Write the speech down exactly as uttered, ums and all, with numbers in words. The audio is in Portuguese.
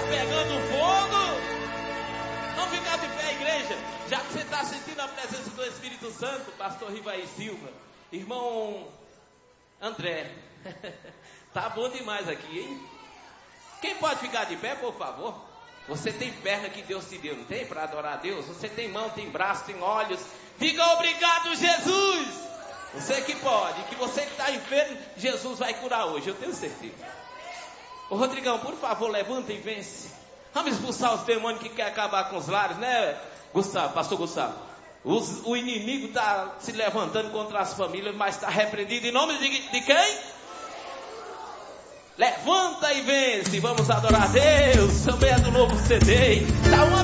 pegando fogo. Vamos ficar de pé, igreja. Já que você está sentindo a presença do Espírito Santo, pastor Rivaí Silva, irmão André, tá bom demais aqui, hein? Quem pode ficar de pé, por favor? Você tem perna que Deus te deu, não tem? Para adorar a Deus. Você tem mão, tem braço, tem olhos. Diga obrigado, Jesus. Você que pode, que você que está enfermo, Jesus vai curar hoje, eu tenho certeza. Ô Rodrigão, por favor, levanta e vence. Vamos expulsar os demônios que querem acabar com os lares, né, Gustavo, pastor Gustavo? Os, o inimigo está se levantando contra as famílias, mas está repreendido em nome de, de quem? Levanta e vence. Vamos adorar a Deus. Também é do novo C D. Dá uma